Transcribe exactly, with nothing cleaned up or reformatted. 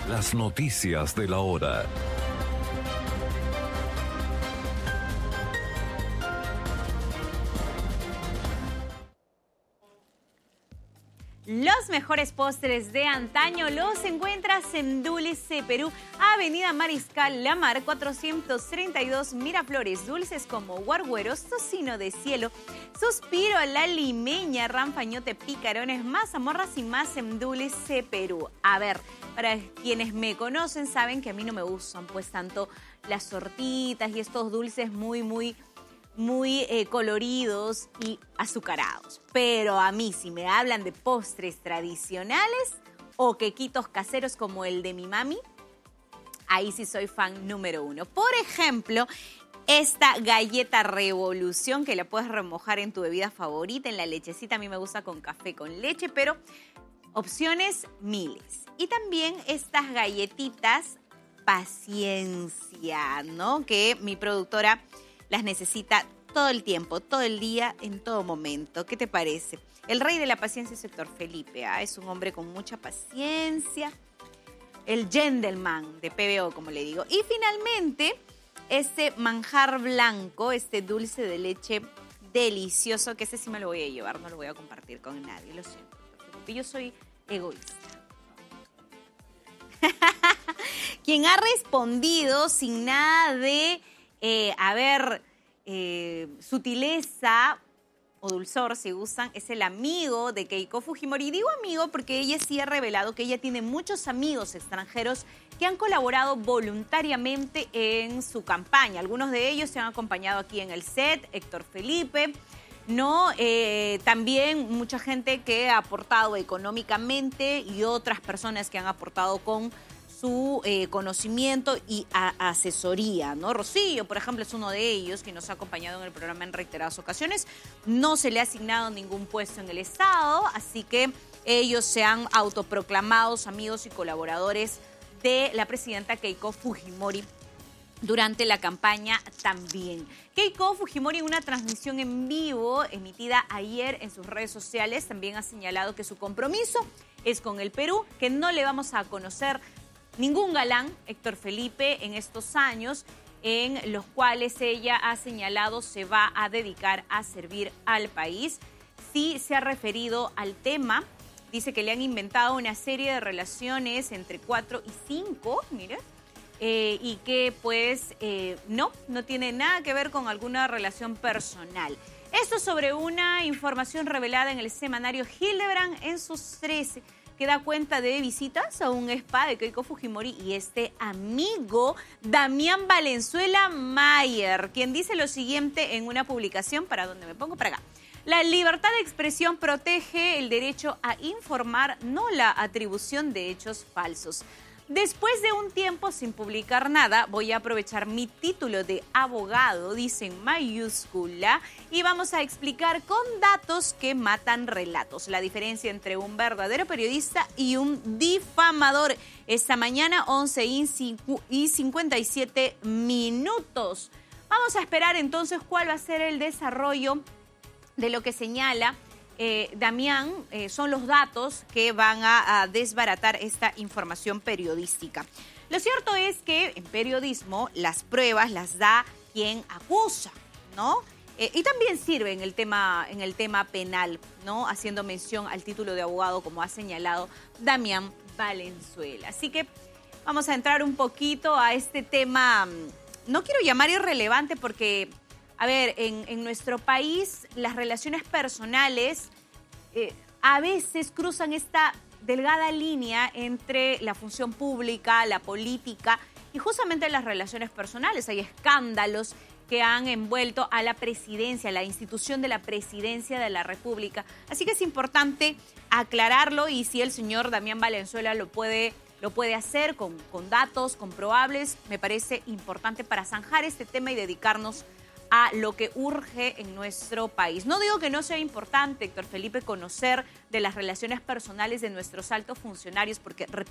Las noticias de la hora. Los mejores postres de antaño los encuentras en Dulce Perú, Avenida Mariscal Lamar, cuatrocientos treinta y dos, Miraflores. Dulces como guargueros, tocino de cielo, suspiro a la limeña, ranfañote, picarones, mazamorras y más en Dulce Perú. A ver, para quienes me conocen saben que a mí no me gustan pues tanto las tortitas y estos dulces muy, muy... muy eh, coloridos y azucarados. Pero a mí, si me hablan de postres tradicionales o quequitos caseros como el de mi mami, ahí sí soy fan número uno. Por ejemplo, esta galleta Revolución, que la puedes remojar en tu bebida favorita, en la lechecita. A mí me gusta con café con leche, pero opciones miles. Y también estas galletitas Paciencia, ¿no? Que mi productora las necesita todo el tiempo, todo el día, en todo momento. ¿Qué te parece? El rey de la paciencia es Héctor Felipe, ¿ah? Es un hombre con mucha paciencia. El gentleman de P B O, como le digo. Y finalmente, este manjar blanco, este dulce de leche delicioso, que ese sí me lo voy a llevar, no lo voy a compartir con nadie, lo siento, Héctor Felipe. Yo soy egoísta. Quien ha respondido sin nada de... Eh, a ver, eh, sutileza o dulzor, si gustan, es el amigo de Keiko Fujimori. Y digo amigo porque ella sí ha revelado que ella tiene muchos amigos extranjeros que han colaborado voluntariamente en su campaña. Algunos de ellos se han acompañado aquí en el set, Héctor Felipe, ¿no? Eh, también mucha gente que ha aportado económicamente y otras personas que han aportado con su eh, conocimiento y a asesoría, ¿no? Rocío, por ejemplo, es uno de ellos que nos ha acompañado en el programa en reiteradas ocasiones. No se le ha asignado ningún puesto en el Estado, así que ellos se han autoproclamado amigos y colaboradores de la presidenta Keiko Fujimori durante la campaña también. Keiko Fujimori, en una transmisión en vivo emitida ayer en sus redes sociales, también ha señalado que su compromiso es con el Perú, que no le vamos a conocer ningún galán, Héctor Felipe, en estos años en los cuales ella ha señalado se va a dedicar a servir al país. Sí se ha referido al tema, dice que le han inventado una serie de relaciones entre cuatro y cinco, mire, eh, y que pues eh, no, no tiene nada que ver con alguna relación personal. Esto sobre una información revelada en el semanario Hildebrand en sus trece, que da cuenta de visitas a un spa de Keiko Fujimori y este amigo, Damián Valenzuela Mayer, quien dice lo siguiente en una publicación, ¿para dónde me pongo? Para acá. La libertad de expresión protege el derecho a informar, no la atribución de hechos falsos. Después de un tiempo sin publicar nada, voy a aprovechar mi título de abogado, dice en mayúscula, y vamos a explicar con datos que matan relatos. La diferencia entre un verdadero periodista y un difamador. Esta mañana, once y cincuenta y siete minutos. Vamos a esperar entonces cuál va a ser el desarrollo de lo que señala Eh, Damián, eh, son los datos que van a, a desbaratar esta información periodística. Lo cierto es que en periodismo las pruebas las da quien acusa, ¿no? Eh, y también sirve en el tema, en el tema penal, ¿no? Haciendo mención al título de abogado, como ha señalado Damián Valenzuela. Así que vamos a entrar un poquito a este tema, no quiero llamar irrelevante porque... A ver, en, en nuestro país las relaciones personales eh, a veces cruzan esta delgada línea entre la función pública, la política y justamente las relaciones personales. Hay escándalos que han envuelto a la presidencia, a la institución de la presidencia de la República. Así que es importante aclararlo y si el señor Damián Valenzuela lo puede... Lo puede hacer con, con datos comprobables, me parece importante para zanjar este tema y dedicarnos a lo que urge en nuestro país. No digo que no sea importante, Héctor Felipe, conocer de las relaciones personales de nuestros altos funcionarios, porque